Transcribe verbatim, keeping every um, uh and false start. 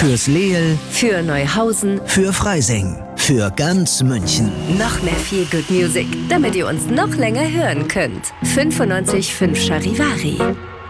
Fürs Leel, für Neuhausen, für Freising, für ganz München. noch mehr viel Good Music, damit ihr uns noch länger hören könnt. fünfundneunzig Komma fünf Charivari.